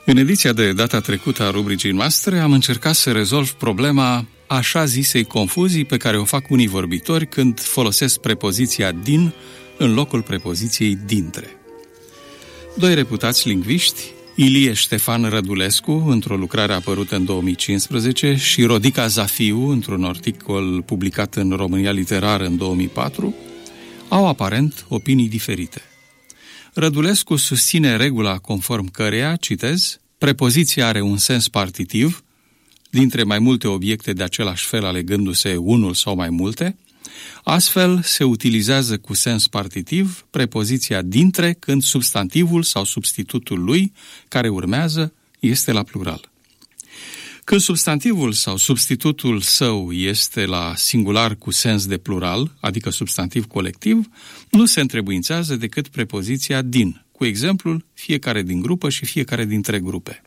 În ediția de data trecută a rubricii noastre am încercat să rezolv problema așa zisei confuzii pe care o fac unii vorbitori când folosesc prepoziția din în locul prepoziției dintre. Doi reputați lingviști, Ilie Ștefan Rădulescu, într-o lucrare apărută în 2015, și Rodica Zafiu, într-un articol publicat în România Literară în 2004, au aparent opinii diferite. Rădulescu susține regula conform căreia, citez, prepoziția are un sens partitiv, dintre mai multe obiecte de același fel alegându-se unul sau mai multe, astfel se utilizează cu sens partitiv prepoziția dintre când substantivul sau substitutul lui, care urmează, este la plural. Când substantivul sau substitutul său este la singular cu sens de plural, adică substantiv colectiv, nu se întrebuințează decât prepoziția din, cu exemplul fiecare din grupă și fiecare dintre grupe.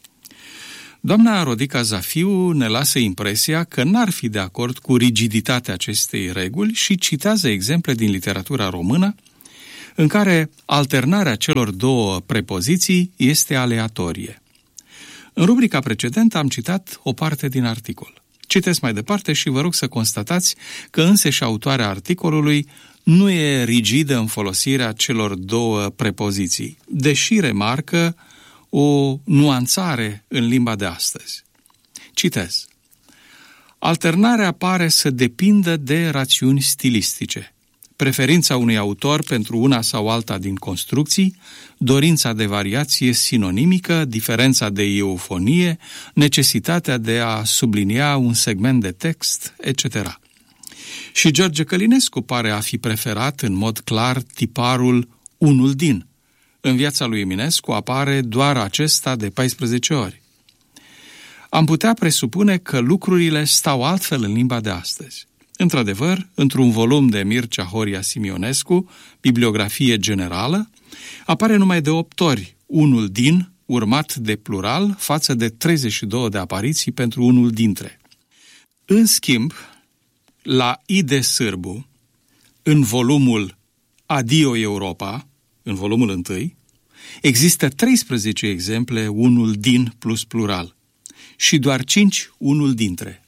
Doamna Rodica Zafiu ne lasă impresia că n-ar fi de acord cu rigiditatea acestei reguli și citează exemple din literatura română în care alternarea celor două prepoziții este aleatorie. În rubrica precedentă am citat o parte din articol. Citesc mai departe și vă rog să constatați că însăși autoarea articolului nu e rigidă în folosirea celor două prepoziții, deși remarcă o nuanțare în limba de astăzi. Citez. Alternarea pare să depindă de rațiuni stilistice, preferința unui autor pentru una sau alta din construcții, dorința de variație sinonimică, diferența de eufonie, necesitatea de a sublinia un segment de text, etc. Și George Călinescu pare a fi preferat în mod clar tiparul unul din. În viața lui Eminescu apare doar acesta de 14 ori. Am putea presupune că lucrurile stau altfel în limba de astăzi. Într-adevăr, într-un volum de Mircea Horia Simionescu, Bibliografie generală, apare numai de 8 ori unul din, urmat de plural, față de 32 de apariții pentru unul dintre. În schimb, la I. de Sârbu, în volumul Adio Europa, în volumul 1, există 13 exemple unul din plus plural și doar 5 unul dintre.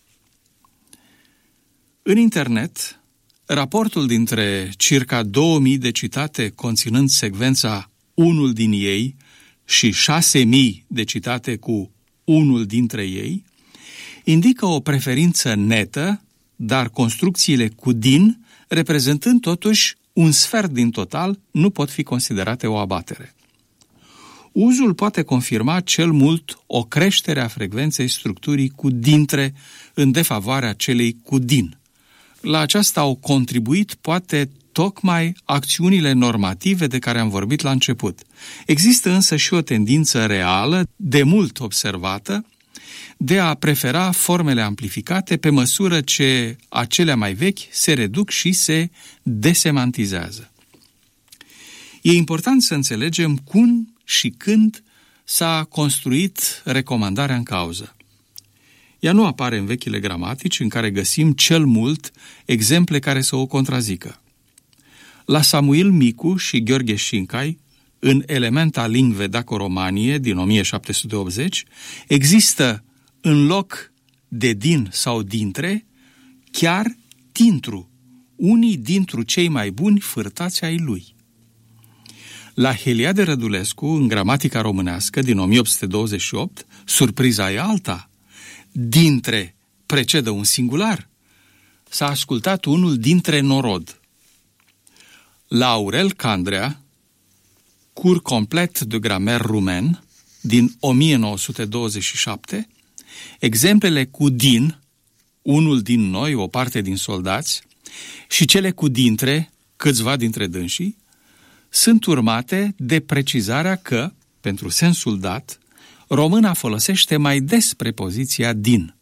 În internet, raportul dintre circa 2000 de citate conținând secvența unul din ei și 6000 de citate cu unul dintre ei indică o preferință netă, dar construcțiile cu din, reprezentând totuși un sfert din total, nu pot fi considerate o abatere. Uzul poate confirma cel mult o creștere a frecvenței structurii cu dintre în defavoarea celei cu din. La aceasta au contribuit poate tocmai acțiunile normative de care am vorbit la început. Există însă și o tendință reală, de mult observată, de a prefera formele amplificate pe măsură ce acelea mai vechi se reduc și se desemantizează. E important să înțelegem cum și când s-a construit recomandarea în cauză. Ea nu apare în vechile gramatici, în care găsim cel mult exemple care să o contrazică. La Samuil Micu și Gheorghe Șincai, în Elementa Lingve Daco-Romanie din 1780, există în loc de din sau dintre, chiar tintru, unii dintru cei mai buni fârtați ai lui. La Heliade Rădulescu, în Gramatica Românească din 1828, surpriza e alta. Dintre precedă un singular. S-a ascultat unul dintre norod. La Aurel Candrea, Cours complet de grammaire roumaine, din 1927, exemplele cu din, unul din noi, o parte din soldați, și cele cu dintre, câțiva dintre dânsii, sunt urmate de precizarea că, pentru sensul dat, româna folosește mai des prepoziția din.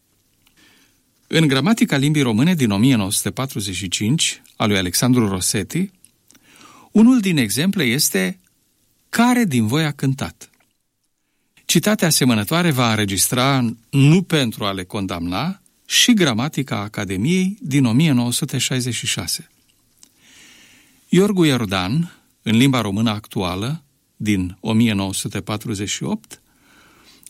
În Gramatica limbii române din 1945, a lui Alexandru Rossetti, unul din exemple este care din voi a cântat. Citatea asemănătoare va înregistra, nu pentru a le condamna, și Gramatica Academiei din 1966. Iorgu Iordan, în limba română actuală, din 1948,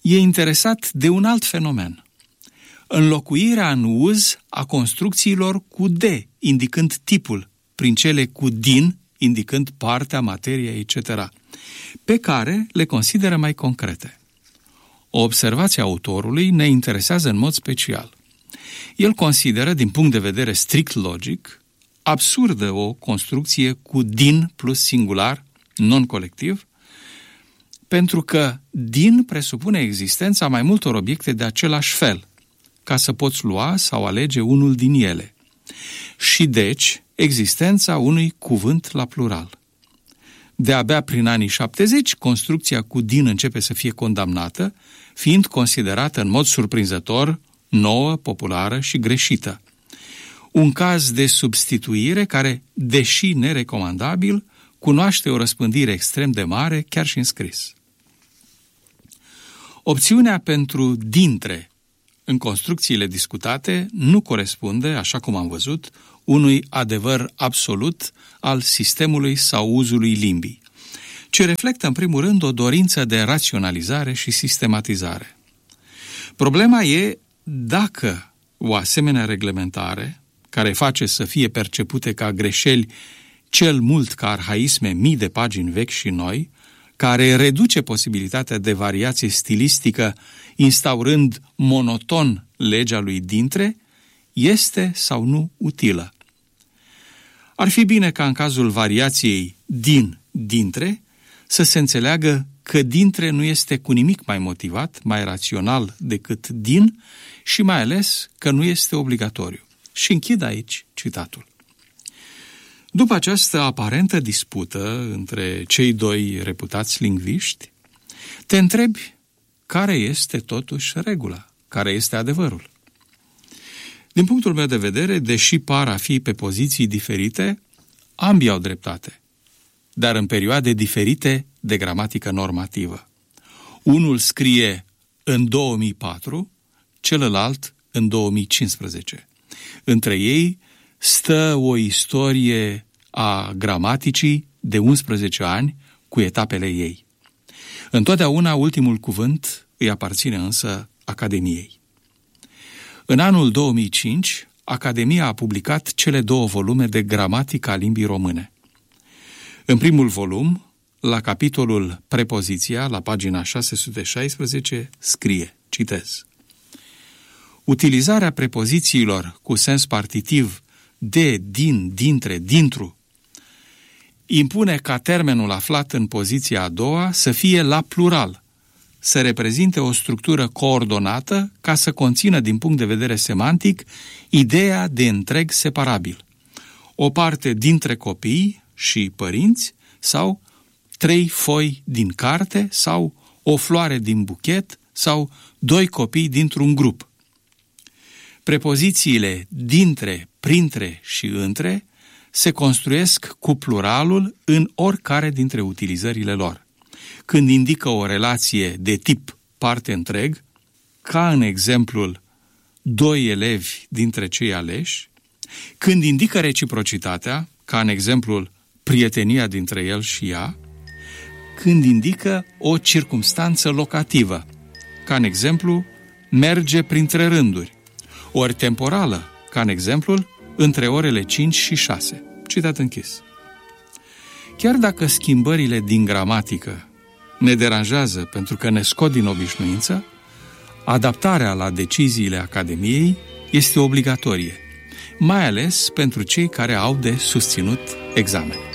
e interesat de un alt fenomen: înlocuirea în uz a construcțiilor cu D, indicând tipul, prin cele cu din, indicând partea, materia, etc., pe care le consideră mai concrete. O observație a autorului ne interesează în mod special. El consideră, din punct de vedere strict logic, absurdă o construcție cu din plus singular, non-colectiv, pentru că din presupune existența mai multor obiecte de același fel, ca să poți lua sau alege unul din ele, și deci existența unui cuvânt la plural. De-abia prin anii 70, construcția cu din începe să fie condamnată, fiind considerată în mod surprinzător nouă, populară și greșită. Un caz de substituire care, deși nerecomandabil, cunoaște o răspândire extrem de mare, chiar și în scris. Opțiunea pentru dintre în construcțiile discutate nu corespunde, așa cum am văzut, unui adevăr absolut al sistemului sau uzului limbii, ci reflectă în primul rând o dorință de raționalizare și sistematizare. Problema e dacă o asemenea reglementare, care face să fie percepute ca greșeli cel mult ca arhaisme mii de pagini vechi și noi, care reduce posibilitatea de variație stilistică, instaurând monoton legea lui dintre, este sau nu utilă. Ar fi bine ca în cazul variației din-dintre să se înțeleagă că dintre nu este cu nimic mai motivat, mai rațional decât din și mai ales că nu este obligatoriu. Și închid aici citatul. După această aparentă dispută între cei doi reputați lingviști, te întrebi care este totuși regula, care este adevărul. Din punctul meu de vedere, deși par a fi pe poziții diferite, ambii au dreptate, dar în perioade diferite de gramatică normativă. Unul scrie în 2004, celălalt în 2015. Între ei stă o istorie a gramaticii de 11 ani cu etapele ei. Întotdeauna ultimul cuvânt îi aparține însă Academiei. În anul 2005, Academia a publicat cele 2 volume de gramatică a limbii române. În primul volum, la capitolul Prepoziția, la pagina 616, scrie, citez: utilizarea prepozițiilor cu sens partitiv de, din, dintre, dintru impune ca termenul aflat în poziția a doua să fie la plural, să reprezinte o structură coordonată ca să conțină din punct de vedere semantic ideea de întreg separabil, o parte dintre copii și părinți sau 3 foi din carte sau o floare din buchet sau 2 copii dintr-un grup. Prepozițiile dintre, printre și între se construiesc cu pluralul în oricare dintre utilizările lor. Când indică o relație de tip parte întreg, ca în exemplul 2 elevi dintre cei aleși, când indică reciprocitatea, ca în exemplul prietenia dintre el și ea, când indică o circumstanță locativă, ca în exemplu merge printre rânduri, ori temporală, ca în exemplul între orele 5 și 6. Citat închis. Chiar dacă schimbările din gramatică ne deranjează pentru că ne scot din obișnuință, adaptarea la deciziile Academiei este obligatorie, mai ales pentru cei care au de susținut examene.